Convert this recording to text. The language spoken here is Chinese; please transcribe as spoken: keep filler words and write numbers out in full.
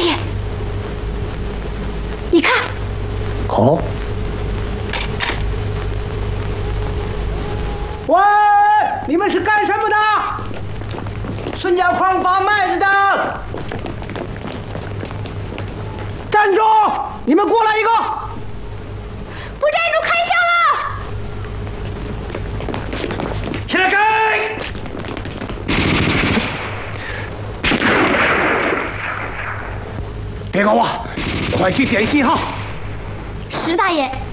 爷，你看。 哦。喂，你们是干什么的？孙家矿拔麦子的。站住！你们过来一个！ 不站住，开枪了！ 现在开！别搞我，快去点信号。 是大爷。